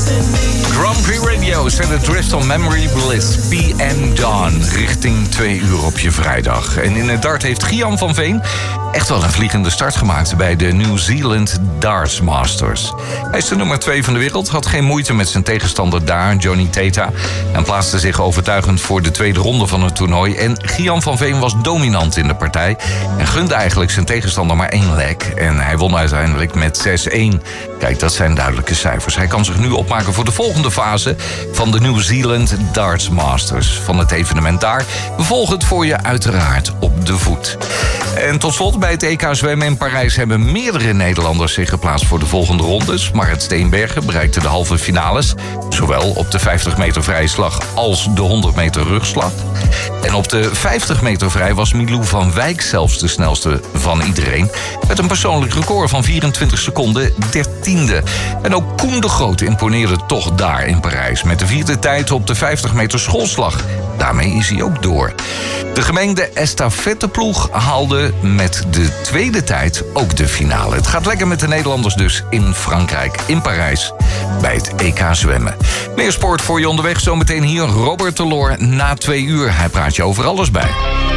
Grand Prix Radio zet het Drift on Memory Bliss PM Dawn richting 2 uur op je vrijdag. En in het dart heeft Gian van Veen echt wel een vliegende start gemaakt bij de New Zealand Darts Masters. Hij is de nummer 2 van de wereld, had geen moeite met zijn tegenstander daar, Johnny Teta, en plaatste zich overtuigend voor de tweede ronde van het toernooi. En Gian van Veen was dominant in de partij en gunde eigenlijk zijn tegenstander maar 1 leg. En hij won uiteindelijk met 6-1. Kijk, dat zijn duidelijke cijfers. Hij kan zich nu opmaken voor de volgende fase van de New Zealand Darts Masters. Van het evenement daar. We volgen het voor je uiteraard op de voet. En tot slot, bij het EK zwemmen in Parijs hebben meerdere Nederlanders zich geplaatst voor de volgende rondes. Marit Steenbergen bereikte de halve finales. Zowel op de 50 meter vrije slag als de 100 meter rugslag. En op de 50 meter vrij was Milou van Wijk zelfs de snelste van iedereen. Met een persoonlijk record van 24 seconden 13e. En ook Koen de Groot imponeerde toch daar in Parijs. Met de 4e tijd op de 50 meter schoolslag. Daarmee is hij ook door. De gemengde estafetteploeg haalde met de 2e tijd ook de finale. Het gaat lekker met de Nederlanders dus in Frankrijk, in Parijs, bij het EK zwemmen. Meer sport voor je onderweg. Zometeen hier Robert Teloor na 2 uur. Hij praat je over alles bij.